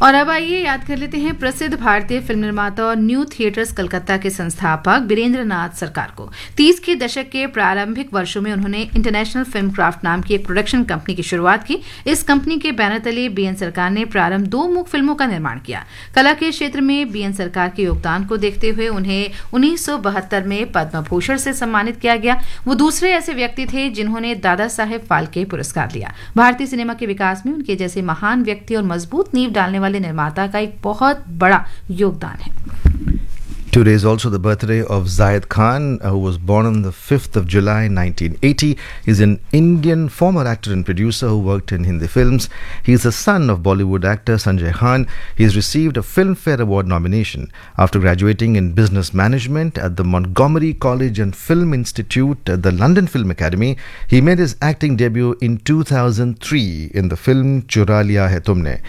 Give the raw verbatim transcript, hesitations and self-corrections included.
और अब आइए याद कर लेते हैं प्रसिद्ध भारतीय फिल्म निर्माता और न्यू थिएटर्स कलकत्ता के संस्थापक बीरेंद्र नाथ सरकार को। तीस के दशक के प्रारंभिक वर्षों में उन्होंने इंटरनेशनल फिल्म क्राफ्ट नाम की एक प्रोडक्शन कंपनी की शुरुआत की। इस कंपनी के बैनर तले बी एन सरकार ने प्रारंभ दो मूक फिल्मों का निर्माण किया। कला के क्षेत्र में बी एन सरकार के योगदान को देखते हुए उन्हें उन्नीस सौ बहत्तर में पद्म भूषण से सम्मानित किया गया। वो दूसरे ऐसे व्यक्ति थे जिन्होंने दादा साहेब फाल्के पुरस्कार लिया। भारतीय सिनेमा के विकास में उनके जैसे महान व्यक्ति और मजबूत नींव डालने वाले निर्माता का एक बहुत बड़ा योगदान है। Today is also the birthday of Zayed Khan, uh, who was born on the fifth of July nineteen eighty. He's an Indian former actor and producer who worked in Hindi films. He's the son of Bollywood actor Sanjay Khan. He's received a Filmfare Award nomination after graduating in business management at the Montgomery College and Film Institute at the London Film Academy. He made his acting debut in two thousand three in the film Chura Liya Hai Tumne.